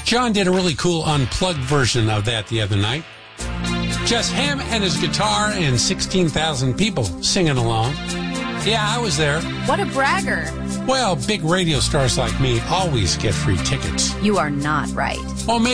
John did a really cool unplugged version of that the other night. Just him and his guitar and 16,000 people singing along. Yeah, I was there. What a bragger. Well, big radio stars like me always get free tickets. You are not right. Well, maybe